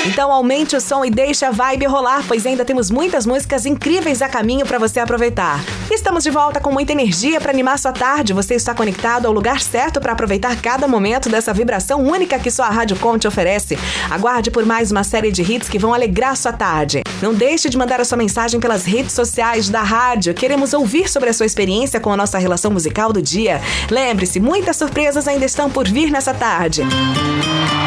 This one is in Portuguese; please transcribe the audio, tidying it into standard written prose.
Então aumente o som e deixe a vibe rolar, pois ainda temos muitas músicas incríveis a caminho para você aproveitar. Estamos de volta com muita energia para animar sua tarde. Você está conectado ao lugar certo para aproveitar cada momento dessa vibração única que só a Rádio Com te oferece. Aguarde por mais uma série de hits que vão alegrar sua tarde. Não deixe de mandar a sua mensagem pelas redes sociais da rádio. Queremos ouvir sobre a sua experiência com a nossa relação musical do dia. Lembre-se, muitas surpresas ainda estão por vir nessa tarde.